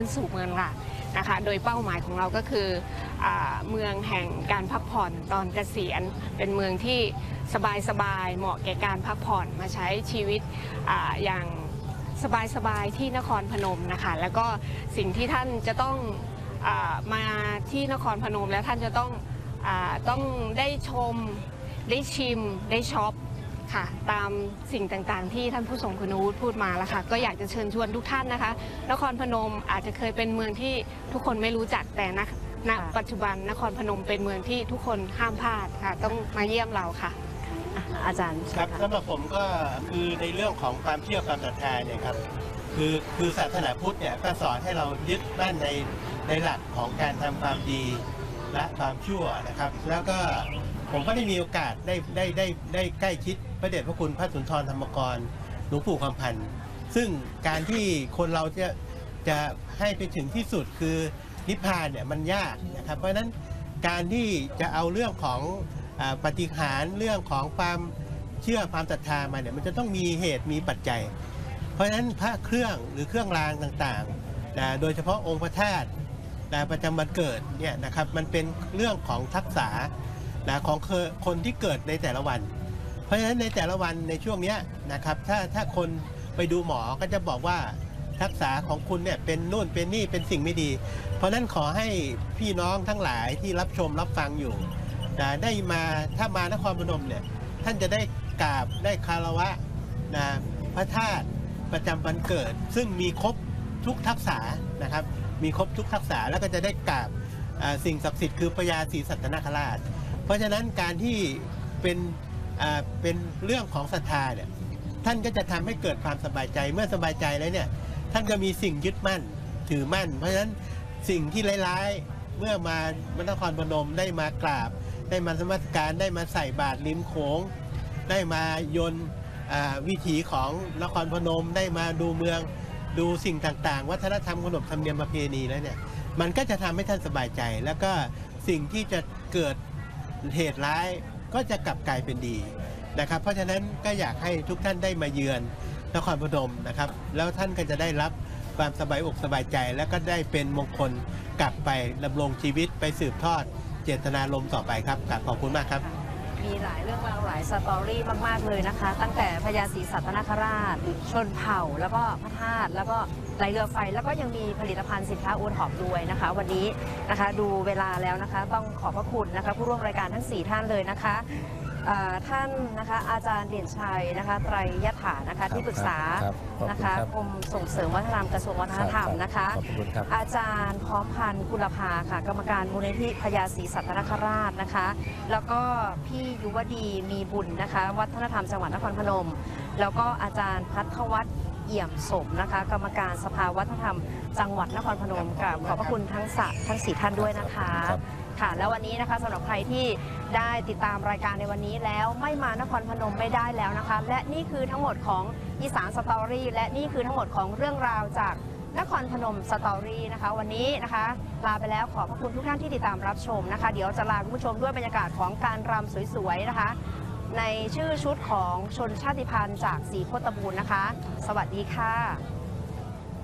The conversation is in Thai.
สู่เมืองหลักนะคะโดยเป้าหมายของเราก็คือเมืองแห่งการพักผ่อนตอนเกษียณเป็นเมืองที่สบายๆเหมาะแก่การพักผ่อนมาใช้ชีวิตอย่างสบายๆที่นครพนมนะคะแล้วก็สิ่งที่ท่านจะต้องมาที่นครพนมแล้วท่านจะต้องได้ชมได้ชิมได้ช็อปค่ะตามสิ่งต่างๆที่ท่านผู้ทรงคุณวุฒิพูดมาแล้วค่ะก็อยากจะเชิญชวนทุกท่านนะคะนครพนมอาจจะเคยเป็นเมืองที่ทุกคนไม่รู้จักแต่ณปัจจุบันนครพนมเป็นเมืองที่ทุกคนห้ามพลาดค่ะต้องมาเยี่ยมเราค่ะอาจารย์ครับสำหรับผมก็คือในเรื่องของความเชื่อความศรัทธาเนี่ยครับคือศาสนาพุทธเนี่ยก็สอนให้เรายึดมั่นในหลักของการทำความดีและความชั่วนะครับแล้วก็ผมก็ได้มีโอกาสได้ใกล้ชิดพระเดชพระคุณพระสุนทรธรรมกรหลวงปู่คำพันธ์ซึ่งการที่คนเราจะให้ไปถึงที่สุดคือนิพพานเนี่ยมันยากนะครับเพราะฉะนั้นการที่จะเอาเรื่องของปาฏิหาริย์เรื่องของความเชื่อความศรัทธามาเนี่ยมันจะต้องมีเหตุมีปัจจัยเพราะฉะนั้นพระเครื่องหรือเครื่องรางต่างๆโดยเฉพาะองค์พระธาตุประจำวันเกิดเนี่ยนะครับมันเป็นเรื่องของทักษะของคนที่เกิดในแต่ละวันเพราะฉะนั้นในแต่ละวันในช่วงนี้นะครับถ้าคนไปดูหมอก็จะบอกว่าทักษะของคุณเนี่ยเป็นนู่นเป็นนี่เป็นสิ่งไม่ดีเพราะฉะนั้นขอให้พี่น้องทั้งหลายที่รับชมรับฟังอยู่ได้มาถ้ามานครพนมเนี่ยท่านจะได้กราบได้คารวะพระธาตุประจำวันเกิดซึ่งมีครบทุกทักษะนะครับมีครบทุกทักษะแล้วก็จะได้กราบสิ่งศักดิ์สิทธิ์คือพญาศรีสัตนคราชเพราะฉะนั้นการที่เป็นเรื่องของศรัทธาเนี่ยท่านก็จะทำให้เกิดความสบายใจเมื่อสบายใจแล้วเนี่ยท่านก็มีสิ่งยึดมั่นถือมั่นเพราะฉะนั้นสิ่งที่ร้ายๆเมื่อมานครพนมได้มากราบได้มาสมัสการได้มาใส่บาตรริมโขงได้มายนวิถีของนครพนมได้มาดูเมืองดูสิ่งต่างๆวัฒนธรรมขนบธรรมเนียมประเพณีแล้วเนี่ยมันก็จะทำให้ท่านสบายใจแล้วก็สิ่งที่จะเกิดเหตุร้ายก็จะกลับกลายเป็นดีนะครับเพราะฉะนั้นก็อยากให้ทุกท่านได้มาเยือนนครพนมนะครับแล้วท่านก็จะได้รับความสบายอกสบายใจแล้วก็ได้เป็นมงคลกลับไปดำรงชีวิตไปสืบทอดเจตนารมณ์ต่อไปครับขอบคุณมากครับมีหลายเรื่องราวหลายสตอรี่มากๆเลยนะคะตั้งแต่พญาศรีสัตนคราชชนเผ่าแล้วก็พระธาตุแล้วก็ไหลเรือไฟแล้วก็ยังมีผลิตภัณฑ์สินค้าโอท็อปด้วยนะคะวันนี้นะคะดูเวลาแล้วนะคะต้องขอบพระคุณนะคะผู้ร่วมรายการทั้ง4ท่านเลยนะคะท่านนะคะอาจารย์เด่นชัยนะคะไตรยถานะคะที่ปรึกษานะคะกรมส่งเสริมวัฒนธรรมกระทรวงวัฒนธรรมนะคะอาจารย์พร้อมพันธ์กุลภาค่ะกรรมการมูลนิธิพญาศรีสัตนคราชนะคะแล้วก็พี่ยุวดีมีบุญนะคะวัฒนธรรมจังหวัดนครพนมแล้วก็อาจารย์พัทวัฒน์เอี่ยมสมนะคะกรรมการสภาวัฒนธรรมจังหวัดนครพนมกับขอบพระคุณทั้ง4ท่านด้วยนะคะค่ะแล้ววันนี้นะคะสำหรับใครที่ได้ติดตามรายการในวันนี้แล้วไม่มานครพนมไม่ได้แล้วนะคะและนี่คือทั้งหมดของอีสานสตอรี่และนี่คือทั้งหมดของเรื่องราวจากนครพนมสตอรี่นะคะวันนี้นะคะลาไปแล้วขอบพระคุณทุกท่านที่ติดตามรับชมนะคะเดี๋ยวจะลาคุณผู้ชมด้วยบรรยากาศของการรำสวยๆนะคะในชื่อชุดของชนชาติพันธุ์จากศรีโคตบูรณ์นะคะสวัสดีค่ะ